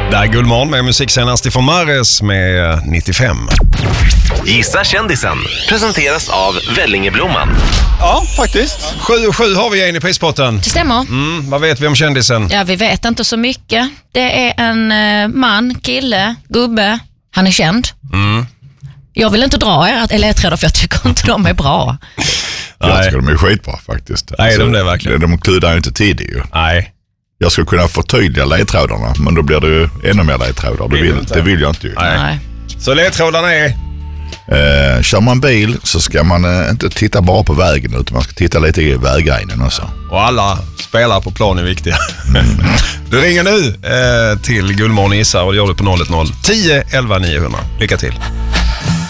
Där är Guldmorgon med musik senast ifrån Mares med 95. Gissa kändisen presenteras av Vellingeblomman. Ja, faktiskt. 7/7 har vi in i prispotten. Det stämmer. Vad vet vi om kändisen? Ja, vi vet inte så mycket. Det är en man, kille, gubbe. Han är känd. Jag vill inte dra er ledtrådar för jag tycker inte de är bra. Jag tycker de är skitbra faktiskt. Nej, alltså, de är verkligen. De kuddar ju inte tid ju. Nej. Jag skulle kunna förtydliga ledtrådarna, men då blir det ju ännu mer ledtrådar. Det vill jag inte ju. Nej. Så ledtrådarna är? Kör man bil så ska man inte titta bara på vägen utan man ska titta lite i vägrenen också. Och alla spelare på plan är viktiga. Du ringer nu till Guldmorgon gissar och det gör du på 010 11 900. Lycka till.